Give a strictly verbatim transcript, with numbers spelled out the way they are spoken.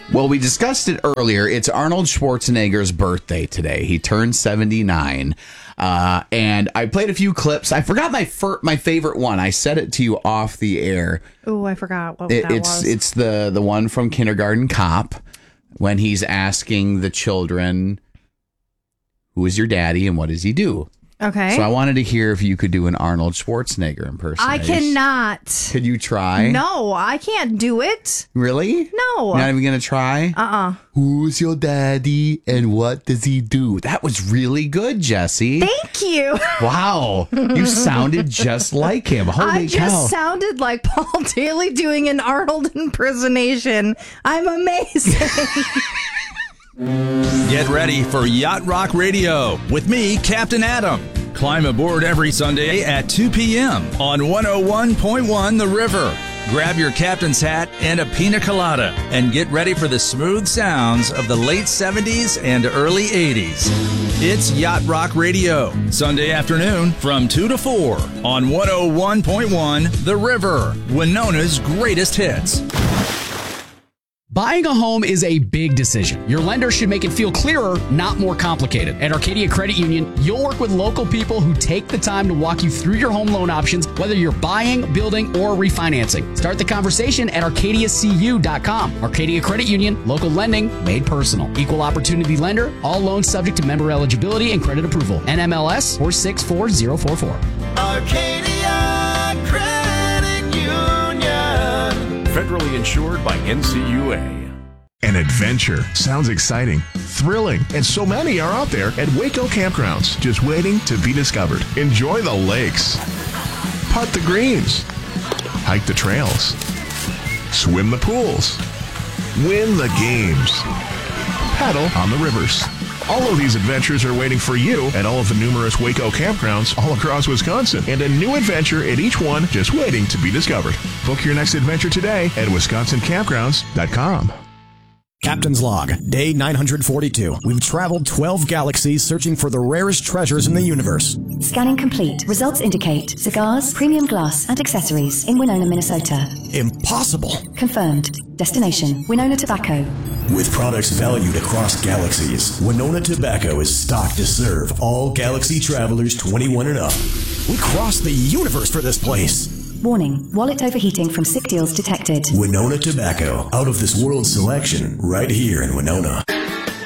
Well, we discussed it earlier. It's Arnold Schwarzenegger's birthday today. He turned seventy-nine. Uh, and I played a few clips. I forgot my fir- my favorite one. I said it to you off the air. Oh, I forgot what it, that it's, was. It's the, the one from Kindergarten Cop when he's asking the children, who is your daddy and what does he do? Okay. So I wanted to hear if you could do an Arnold Schwarzenegger impersonation. I cannot. Could you try? No, I can't do it. Really? No. You're not even going to try? Uh-uh. Who's your daddy and what does he do? That was really good, Jesse. Thank you. Wow. You sounded just like him. Holy I just cow. sounded like Paul Daly doing an Arnold impersonation. I'm amazing. Get ready for Yacht Rock Radio with me, Captain Adam. Climb aboard every Sunday at two p.m. on one oh one point one The River. Grab your captain's hat and a pina colada and get ready for the smooth sounds of the late seventies and early eighties. It's Yacht Rock Radio, Sunday afternoon from two to four on one oh one point one The River, Winona's greatest hits. Buying a home is a big decision. Your lender should make it feel clearer, not more complicated. At Arcadia Credit Union, you'll work with local people who take the time to walk you through your home loan options, whether you're buying, building, or refinancing. Start the conversation at arcadia c u dot com. Arcadia Credit Union, local lending made personal. Equal opportunity lender, all loans subject to member eligibility and credit approval. N M L S four six four zero four four. Arcadia Credit Union. Federally insured by N C U A. An adventure sounds exciting, thrilling, and so many are out there at Waco Campgrounds, just waiting to be discovered. Enjoy the lakes, putt the greens, hike the trails, swim the pools, win the games, paddle on the rivers. All of these adventures are waiting for you at all of the numerous Waco campgrounds all across Wisconsin, and a new adventure at each one just waiting to be discovered. Book your next adventure today at wisconsin campgrounds dot com. Captain's Log, day nine hundred forty-two. We've traveled twelve galaxies searching for the rarest treasures in the universe. Scanning complete. Results indicate cigars, premium glass, and accessories in Winona, Minnesota. Impossible. Confirmed. Destination, Winona Tobacco. With products valued across galaxies, Winona Tobacco is stocked to serve all galaxy travelers twenty-one and up. We crossed the universe for this place. Warning, wallet overheating from sick deals detected. Winona Tobacco, out of this world selection, right here in Winona.